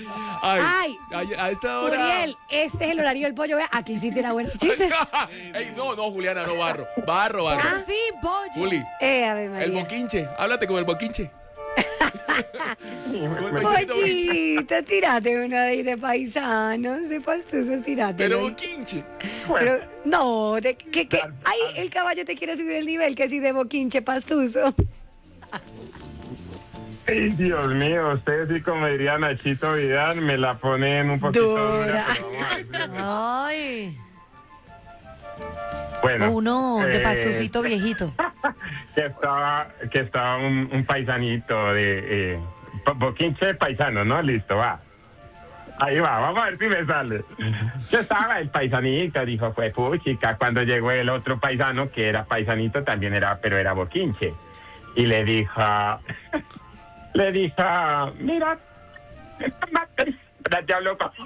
Ay, a esta hora. Uriel, este es el horario del pollo. Vea, aquí sí tiene buenos chistes. Ey, no, Juliana, no barro. Barro. Por fin, pollo. Juli, Ave María. el boquinche. Háblate con el boquinche. Con el paisanito boquinche. Pollito, tírate una de ahí de paisanos, de pastusos, tírate. Pero boquinche. Pero, no, ay, el caballo te quiere subir el nivel, que si de boquinche pastuso. Ay, Dios mío, ustedes sí, como diría Nachito Vidal, me la ponen un poquito Dura. pero vamos a ver. Ay. Bueno, Uno de pastucito viejito. que estaba un paisanito de boquinche paisano, ¿no? Listo, va. Ahí va, vamos a ver si me sale. Que estaba el paisanito, dijo, fue puchica, cuando llegó el otro paisano, que era paisanito también era, pero era boquinche. Y le dijo, mira, ya hablo con...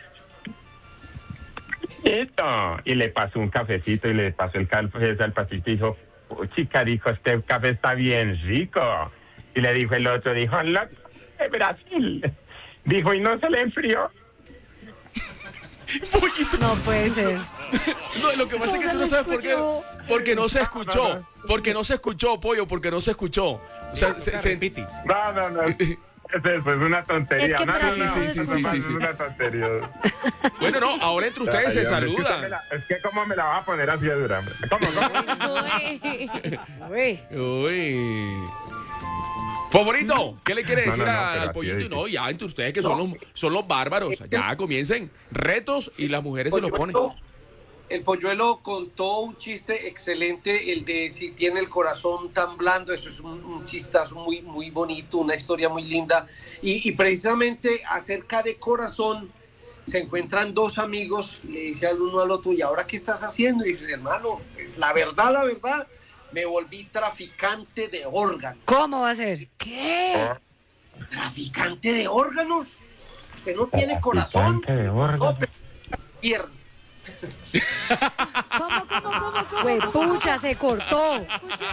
Y le pasó un cafecito y le pasó el café al pasito y dijo, chica, dijo, este café está bien rico. Y le dijo el otro, dijo, la de Brasil. Dijo, y no se le enfrió. No puede ser. No, lo que pasa es que tú no sabes por qué. Porque no se escuchó. Porque no se escuchó, pollo, porque no se escuchó. O sea, se repite. No. Es una tontería. Es que sí. Es una tontería. Bueno, no, ahora entre ustedes se saludan. Es que cómo me la vas a poner así de dura, hombre. ¿Cómo? Uy. Favorito, ¿qué le quiere decir al pollito? aquí- No, ya entre ustedes que son los bárbaros. Ya comiencen retos y las mujeres se los ponen. El polluelo contó un chiste excelente, el de si tiene el corazón tan blando, eso es un chistazo muy, muy bonito, una historia muy linda. Y precisamente acerca de corazón, se encuentran dos amigos, le dice al uno al otro, ¿y ahora qué estás haciendo? Y dice, hermano, es la verdad, me volví traficante de órganos. ¿Cómo va a ser? ¿Qué? ¿Traficante de órganos? Usted no tiene corazón, no, pero piernas. ¿Cómo? Pues pucha, se cortó. Escuche.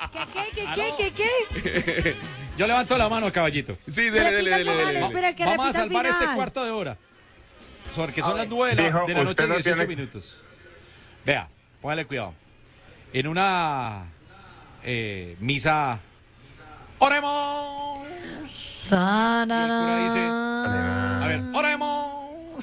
¿Qué? Yo levanto la mano, caballito. Sí, dele. Espera, que Vamos a repita al salvar este final. cuarto de hora. Porque son las 9 de Dijo, la noche, usted no 18 tiene- minutos. Vea, póngale cuidado. En una misa, ¡oremos! Y el cura dice, a ver, ¡oremos!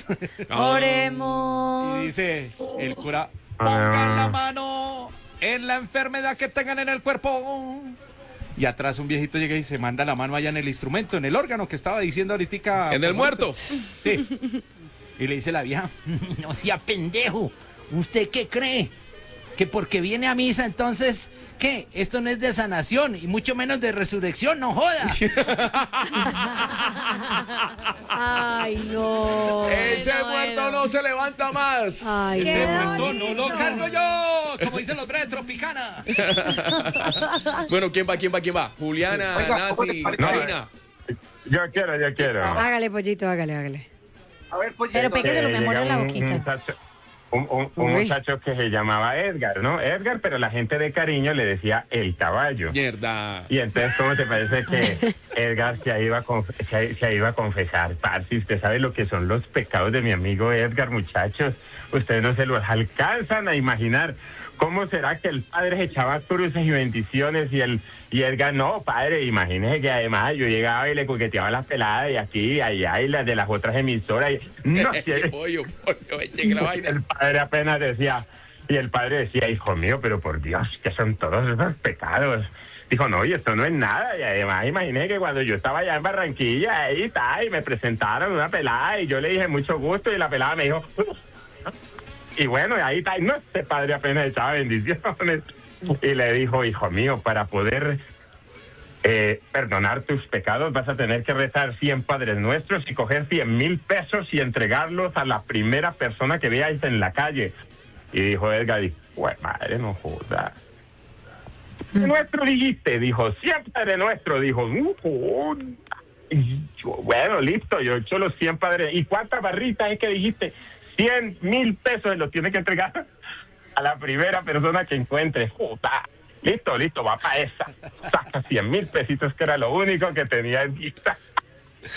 Oremos. Y dice el cura, pongan la mano en la enfermedad que tengan en el cuerpo. Y atrás un viejito llega y se manda la mano allá en el instrumento, en el órgano que estaba diciendo ahorita. ¿En el muerto? Sí. Y le dice la vieja, no sea pendejo, ¿usted qué cree? Que porque viene a misa entonces, ¿qué? Esto no es de sanación y mucho menos de resurrección, no joda. Ay, no. Ese Bueno, muerto bueno. no se levanta más. Ay, Ese Qué muerto no bonito. lo cargo yo, como dicen los breves Tropicana. Bueno, ¿quién va? Juliana, Oiga, ¿cómo Nati, le parece? Karina. Yo quiero. Hágale, pollito, hágale. A ver, pollito. Pero pegue- me muero en la Llega boquita. Un Uy. muchacho que se llamaba Edgar, ¿no? Edgar, pero la gente de cariño le decía el caballo. Mierda. Y entonces, ¿cómo te parece que Edgar se iba a confesar? Parce, usted sabe lo que son los pecados de mi amigo Edgar, muchachos. Ustedes no se los alcanzan a imaginar. ¿Cómo será que el padre se echaba cruces y bendiciones y Edgar, no, padre, imagínese que además yo llegaba y le coqueteaba las peladas y aquí y allá y las de las otras emisoras y no sé. Pollo, echen la vaina. El padre apenas decía, hijo mío, pero por Dios, que son todos esos pecados. Dijo, no, y esto no es nada. Y además, imaginé que cuando yo estaba allá en Barranquilla, ahí está, y me presentaron una pelada, y yo le dije mucho gusto, y la pelada me dijo, y bueno, y ahí está, y no, este padre apenas echaba bendiciones. Y le dijo, hijo mío, para poder perdonar tus pecados, vas a tener que rezar 100 Padres Nuestros y coger 100,000 pesos y entregarlos a la primera persona que veáis en la calle. Y dijo Edgar, madre, no jodas. Nuestro dijiste, dijo, 100 Padre Nuestro, dijo, no jodas. Y yo, bueno, listo, yo he hecho los 100 padres. ¿Y cuántas barritas es que dijiste? 100,000 pesos, lo tiene que entregar a la primera persona que encuentre. Joda. Listo, va para esa. Saca 100,000 pesitos, que era lo único que tenía en vista.